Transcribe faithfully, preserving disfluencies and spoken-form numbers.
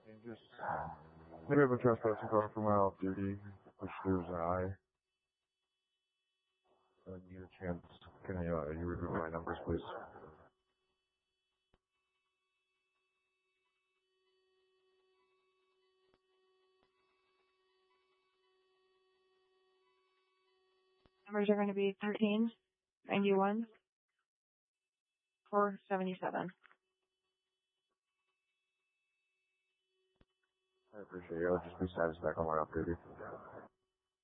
And just maybe have a trespassing car for my off duty, which there's an eye. When you get a chance, can I, uh, you review my numbers, please? Numbers are going to be thirteen ninety-one four seventy-seven. I appreciate it. I'll just be satisfied on my off duty.